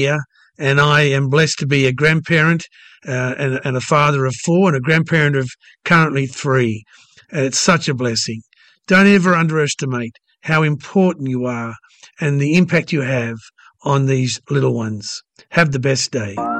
and I am blessed to be a grandparent and a father of 4 and a grandparent of currently 3. And it's such a blessing. Don't ever underestimate how important you are and the impact you have on these little ones. Have the best day.